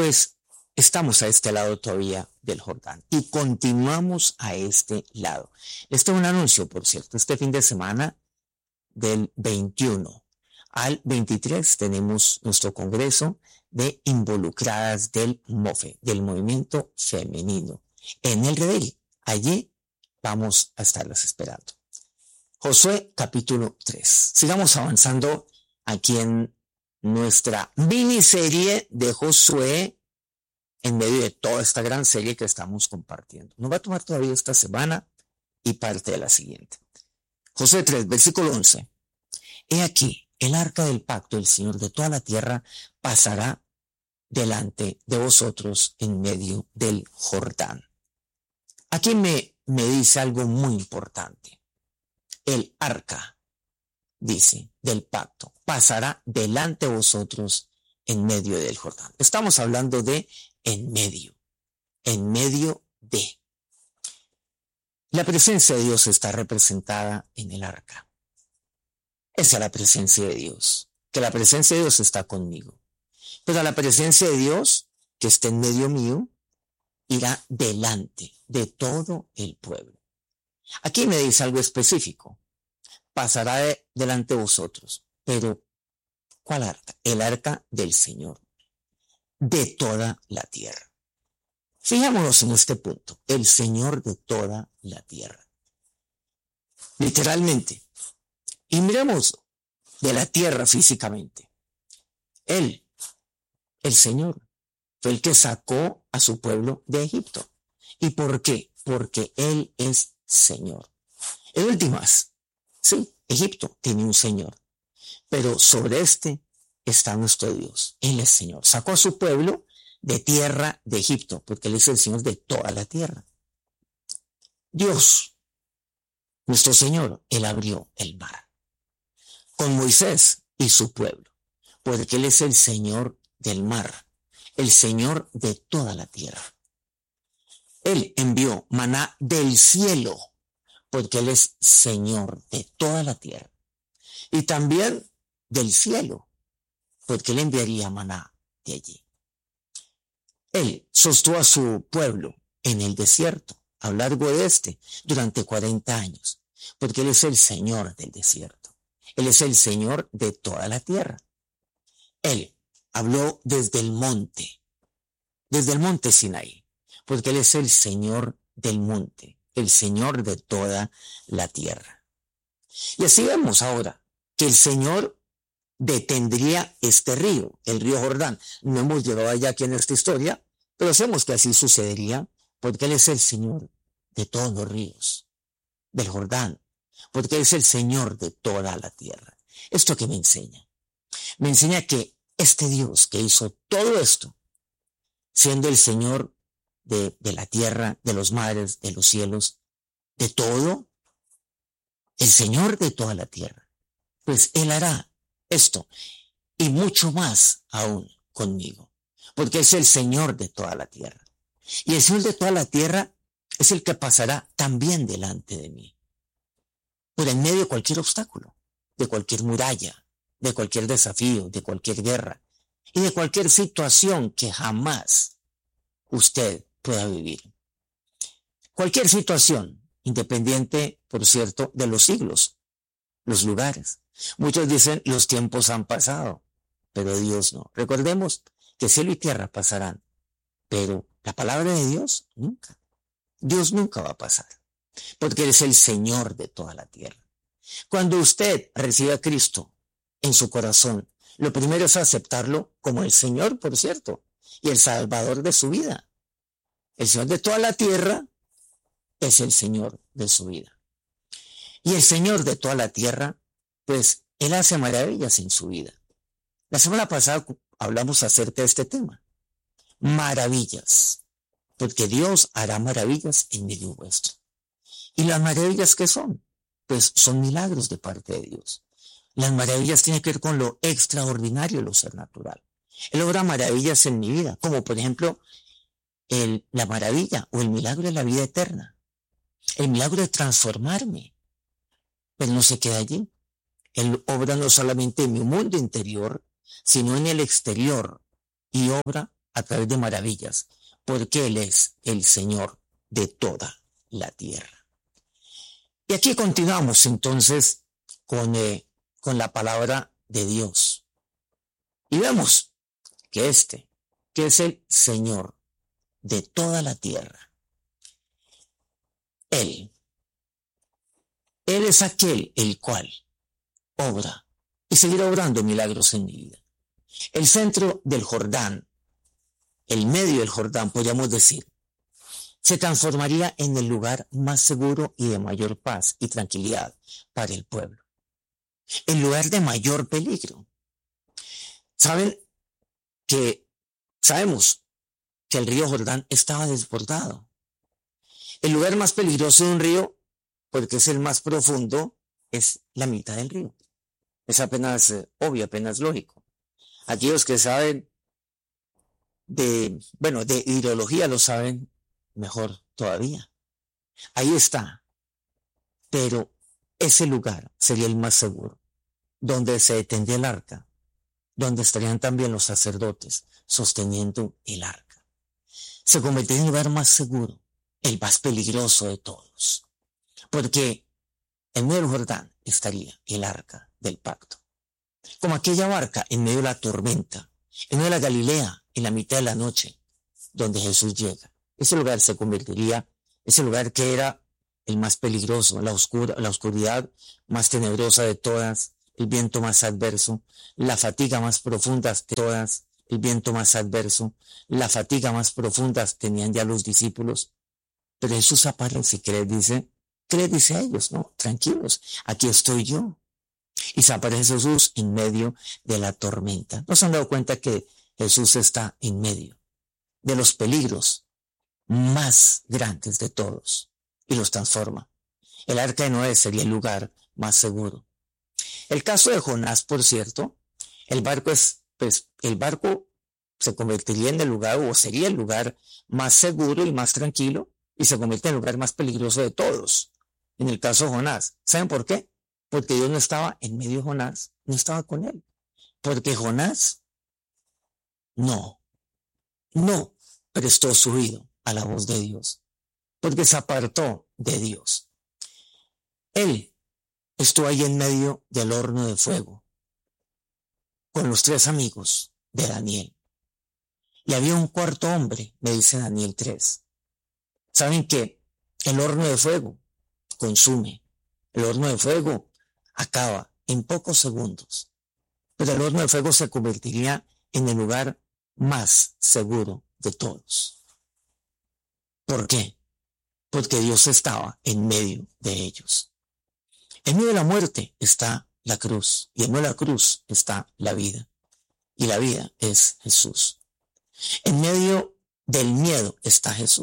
Pues estamos a este lado todavía del Jordán y continuamos a este lado. Este es un anuncio, por cierto. Este fin de semana del 21 al 23 tenemos nuestro congreso de involucradas del MOFE, del Movimiento Femenino, en el Redil. Allí vamos a estarlas esperando. Josué capítulo 3. Sigamos avanzando aquí en nuestra miniserie de Josué en medio de toda esta gran serie que estamos compartiendo. Nos va a tomar todavía esta semana y parte de la siguiente. Josué 3, versículo 11. He aquí, el arca del pacto, el Señor de toda la tierra, pasará delante de vosotros en medio del Jordán. Aquí me dice algo muy importante. El arca, dice, del pacto, pasará delante de vosotros en medio del Jordán. Estamos hablando de en medio de. La presencia de Dios está representada en el arca. Esa es la presencia de Dios, que la presencia de Dios está conmigo. Pero la presencia de Dios, que está en medio mío, irá delante de todo el pueblo. Aquí me dice algo específico. Pasará delante de vosotros. Pero, ¿cuál arca? El arca del Señor, de toda la tierra. Fijémonos en este punto. El Señor de toda la tierra. Literalmente. Y miremos de la tierra físicamente. Él, el Señor, fue el que sacó a su pueblo de Egipto. ¿Y por qué? Porque Él es Señor. En últimas, sí, Egipto tiene un Señor, pero sobre este está nuestro Dios. Él es Señor. Sacó a su pueblo de tierra de Egipto, porque Él es el Señor de toda la tierra. Dios, nuestro Señor, Él abrió el mar con Moisés y su pueblo, porque Él es el Señor del mar, el Señor de toda la tierra. Él envió maná del cielo, porque Él es Señor de toda la tierra. Y también del cielo, porque Él enviaría maná de allí. Él sostuvo a su pueblo en el desierto, a lo largo de durante 40 años, porque Él es el Señor del desierto. Él es el Señor de toda la tierra. Él habló desde el monte Sinaí, porque Él es el Señor del monte, el Señor de toda la tierra. Y así vemos ahora que el Señor detendría este río, el río Jordán. No hemos llegado allá aquí en esta historia, pero sabemos que así sucedería, porque Él es el Señor de todos los ríos, del Jordán, porque Él es el Señor de toda la tierra. ¿Esto qué me enseña? Me enseña que este Dios que hizo todo esto, siendo el Señor de la tierra, de los mares, de los cielos, de todo, el Señor de toda la tierra, pues Él hará esto y mucho más aún conmigo, porque es el Señor de toda la tierra. Y el Señor de toda la tierra es el que pasará también delante de mí, por en medio de cualquier obstáculo, de cualquier muralla, de cualquier desafío, de cualquier guerra y de cualquier situación que jamás usted pueda vivir. Cualquier situación, independiente, por cierto, de los siglos, los lugares. Muchos dicen, los tiempos han pasado, pero Dios no. Recordemos que cielo y tierra pasarán, pero la palabra de Dios nunca. Dios nunca va a pasar, porque Él es el Señor de toda la tierra. Cuando usted recibe a Cristo en su corazón, lo primero es aceptarlo como el Señor, por cierto, y el Salvador de su vida. El Señor de toda la tierra es el Señor de su vida. Y el Señor de toda la tierra, pues, Él hace maravillas en su vida. La semana pasada hablamos acerca de este tema. Maravillas. Porque Dios hará maravillas en medio vuestro. ¿Y las maravillas qué son? Pues son milagros de parte de Dios. Las maravillas tienen que ver con lo extraordinario, lo sobrenatural. Él obra maravillas en mi vida, como por ejemplo la maravilla o el milagro de la vida eterna. El milagro de transformarme. Pero no se queda allí. Él obra no solamente en mi mundo interior, sino en el exterior. Y obra a través de maravillas, porque Él es el Señor de toda la tierra. Y aquí continuamos entonces con la palabra de Dios. Y vemos que que es el Señor de toda la tierra, Él es aquel el cual obra y seguirá obrando milagros en mi vida. El centro del Jordán, el medio del Jordán, podríamos decir, se transformaría en el lugar más seguro y de mayor paz y tranquilidad para el pueblo. El lugar de mayor peligro. Sabemos que el río Jordán estaba desbordado. El lugar más peligroso de un río, porque es el más profundo, es la mitad del río. Es apenas obvio, apenas lógico. Aquellos que saben de hidrología lo saben mejor todavía. Ahí está. Pero ese lugar sería el más seguro, donde se detendría el arca, donde estarían también los sacerdotes sosteniendo el arca. Se convertiría en el lugar más seguro, el más peligroso de todos, porque en medio del Jordán estaría el arca del pacto. Como aquella barca en medio de la tormenta, en medio de la Galilea, en la mitad de la noche, donde Jesús llega. Ese lugar se convertiría, ese lugar que era el más peligroso, la oscuridad más tenebrosa de todas, el viento más adverso, la fatiga más profunda de todas, el viento más adverso, la fatiga más profunda tenían ya los discípulos. Pero Jesús aparece y dice a ellos, no, tranquilos, aquí estoy yo. Y se aparece Jesús en medio de la tormenta. ¿No se han dado cuenta que Jesús está en medio de los peligros más grandes de todos y los transforma? El arca de Noé sería el lugar más seguro. El caso de Jonás, por cierto, el barco se convertiría en el lugar, o sería el lugar más seguro y más tranquilo, y se convierte en el lugar más peligroso de todos. En el caso de Jonás, ¿saben por qué? Porque Dios no estaba en medio de Jonás, no estaba con él. Porque Jonás no prestó su oído a la voz de Dios, porque se apartó de Dios. Él estuvo ahí en medio del horno de fuego, con los 3 amigos de Daniel. Y había un cuarto hombre, me dice Daniel 3. ¿Saben qué? El horno de fuego consume. El horno de fuego acaba en pocos segundos. Pero el horno de fuego se convertiría en el lugar más seguro de todos. ¿Por qué? Porque Dios estaba en medio de ellos. En medio de la muerte está la cruz, y en medio de la cruz está la vida. Y la vida es Jesús. En medio del miedo está Jesús.